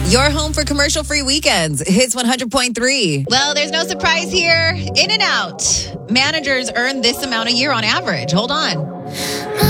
Your home for commercial-free weekends. Hits 100.3. Well, there's no surprise here. In and out. Managers earn this amount a year on average. Hold on.